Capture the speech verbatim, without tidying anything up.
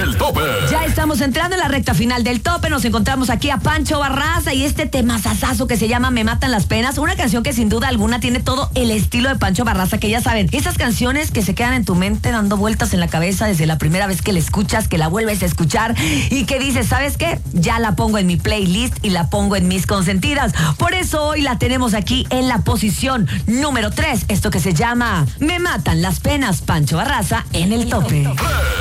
el tope. Ya estamos entrando en la recta final del tope. Nos encontramos aquí a Pancho Barraza y este temazazazo que se llama Me Matan las Penas. Una canción que sin duda alguna tiene todo el estilo de Pancho Barraza, que ya saben, esas canciones que se quedan en tu mente dando vueltas en la cabeza desde la primera vez que la escuchas, que la vuelves a escuchar y que dices, ¿sabes qué? Ya la pongo en mi playlist y la pongo en mis consentidas. Por eso hoy la tenemos aquí en la posición número tres. Esto que se llama Me Matan las Penas, Pancho Barraza en el tope.